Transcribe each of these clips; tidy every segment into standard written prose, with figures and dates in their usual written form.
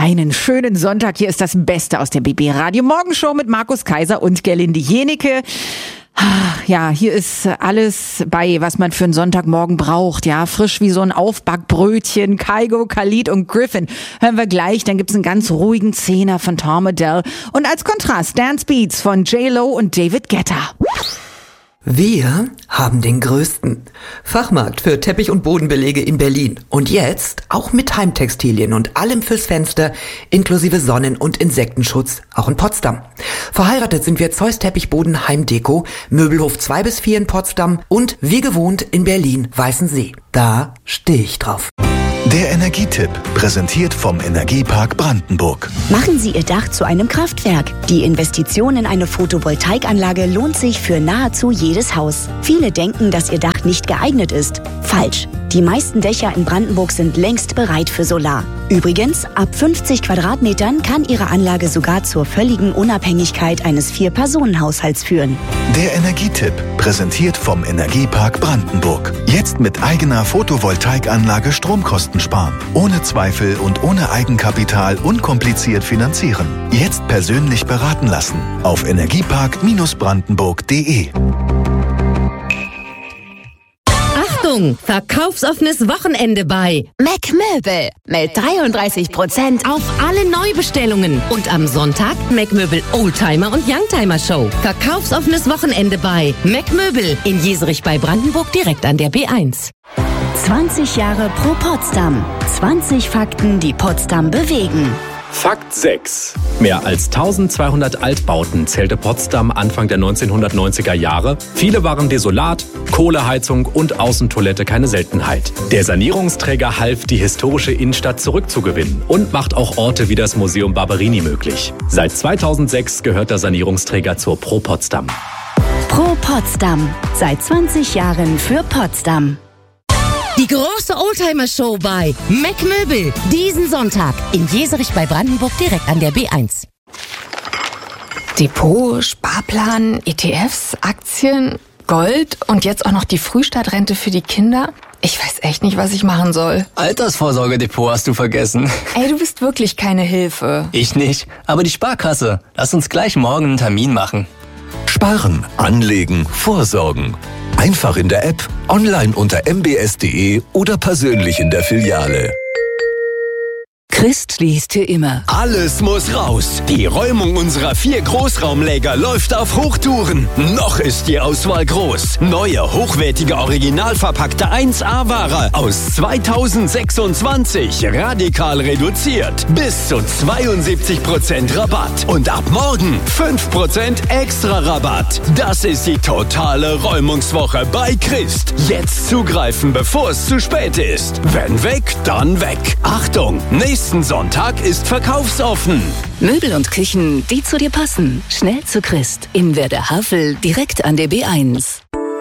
Einen schönen Sonntag. Hier ist das Beste aus der BB Radio Morgenshow mit Markus Kaiser und Gerlinde Jenecke. Ja, hier ist alles bei, was man für einen Sonntagmorgen braucht. Ja, frisch wie so ein Aufbackbrötchen. Kygo, Khalid und Griffin hören wir gleich. Dann gibt's einen ganz ruhigen Zehner von Tom Adele. Und als Kontrast Dance Beats von J-Lo und David Guetta. Wir haben den größten Fachmarkt für Teppich- und Bodenbelege in Berlin. Und jetzt auch mit Heimtextilien und allem fürs Fenster, inklusive Sonnen- und Insektenschutz, auch in Potsdam. Verheiratet sind wir Zeus Teppichboden Heimdeko, Möbelhof 2-4 in Potsdam und wie gewohnt in Berlin Weißensee. Da stehe ich drauf. Der Energietipp, präsentiert vom Energiepark Brandenburg. Machen Sie Ihr Dach zu einem Kraftwerk. Die Investition in eine Photovoltaikanlage lohnt sich für nahezu jedes Haus. Viele denken, dass Ihr Dach nicht geeignet ist. Falsch. Die meisten Dächer in Brandenburg sind längst bereit für Solar. Übrigens, ab 50 Quadratmetern kann Ihre Anlage sogar zur völligen Unabhängigkeit eines 4-Personen-Haushalts führen. Der Energietipp, präsentiert vom Energiepark Brandenburg. Jetzt mit eigener Photovoltaikanlage Stromkosten sparen. Ohne Zweifel und ohne Eigenkapital unkompliziert finanzieren. Jetzt persönlich beraten lassen. Auf energiepark-brandenburg.de. Achtung! Verkaufsoffenes Wochenende bei Meckmöbel mit 33% auf alle Neubestellungen. Und am Sonntag Meckmöbel Oldtimer und Youngtimer Show. Verkaufsoffenes Wochenende bei Meckmöbel in Jeserich bei Brandenburg direkt an der B1. 20 Jahre pro Potsdam. 20 Fakten, die Potsdam bewegen. Fakt 6. Mehr als 1200 Altbauten zählte Potsdam Anfang der 1990er Jahre. Viele waren desolat, Kohleheizung und Außentoilette keine Seltenheit. Der Sanierungsträger half, die historische Innenstadt zurückzugewinnen und macht auch Orte wie das Museum Barberini möglich. Seit 2006 gehört der Sanierungsträger zur Pro Potsdam. Pro Potsdam. Seit 20 Jahren für Potsdam. Die große Oldtimer-Show bei Meckmöbel. Diesen Sonntag in Jeserich bei Brandenburg direkt an der B1. Depot, Sparplan, ETFs, Aktien, Gold und jetzt auch noch die Frühstartrente für die Kinder. Ich weiß echt nicht, was ich machen soll. Altersvorsorgedepot hast du vergessen. Ey, du bist wirklich keine Hilfe. Ich nicht, aber die Sparkasse. Lass uns gleich morgen einen Termin machen. Sparen, anlegen, vorsorgen. Einfach in der App, online unter mbs.de oder persönlich in der Filiale. Christ liest hier immer. Alles muss raus. Die Räumung unserer 4 Großraumlager läuft auf Hochtouren. Noch ist die Auswahl groß. Neue, hochwertige, original verpackte 1A-Ware aus 2026. Radikal reduziert. Bis zu 72% Rabatt. Und ab morgen 5% extra Rabatt. Das ist die totale Räumungswoche bei Christ. Jetzt zugreifen, bevor es zu spät ist. Wenn weg, dann weg. Achtung, nächsten Sonntag ist verkaufsoffen. Möbel und Küchen, die zu dir passen. Schnell zu Christ. Im Werder Havel, direkt an der B1.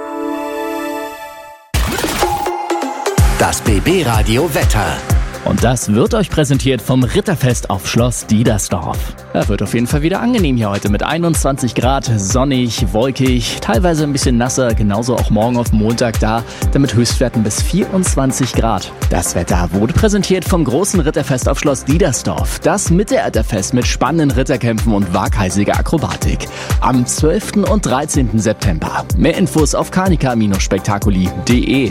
Das BB Radio Wetter. Und das wird euch präsentiert vom Ritterfest auf Schloss Diedersdorf. Ja, wird auf jeden Fall wieder angenehm hier heute mit 21 Grad, sonnig, wolkig, teilweise ein bisschen nasser, genauso auch morgen auf Montag da, damit Höchstwerten bis 24 Grad. Das Wetter wurde präsentiert vom großen Ritterfest auf Schloss Diedersdorf. Das Mittelalterfest mit spannenden Ritterkämpfen und waghalsiger Akrobatik. Am 12. und 13. September. Mehr Infos auf carnica-spektakuli.de.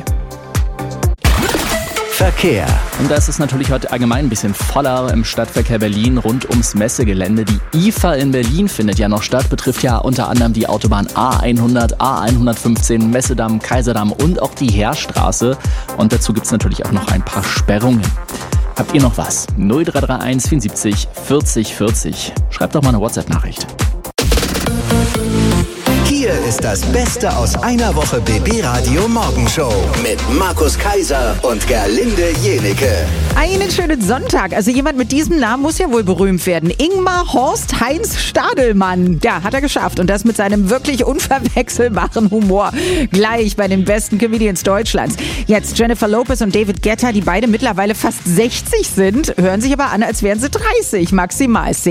Verkehr. Und da ist es natürlich heute allgemein ein bisschen voller im Stadtverkehr Berlin rund ums Messegelände. Die IFA in Berlin findet ja noch statt, betrifft ja unter anderem die Autobahn A100, A115, Messedamm, Kaiserdamm und auch die Heerstraße. Und dazu gibt es natürlich auch noch ein paar Sperrungen. Habt ihr noch was? 0331 74 40 40. Schreibt doch mal eine WhatsApp-Nachricht. Hier ist das Beste aus einer Woche BB Radio Morgenshow mit Markus Kaiser und Gerlinde Jenecke. Einen schönen Sonntag. Also jemand mit diesem Namen muss ja wohl berühmt werden. Ingmar Horst Heinz Stadelmann. Ja, hat er geschafft. Und das mit seinem wirklich unverwechselbaren Humor. Gleich bei den besten Comedians Deutschlands. Jetzt Jennifer Lopez und David Guetta, die beide mittlerweile fast 60 sind, hören sich aber an, als wären sie 30 maximal.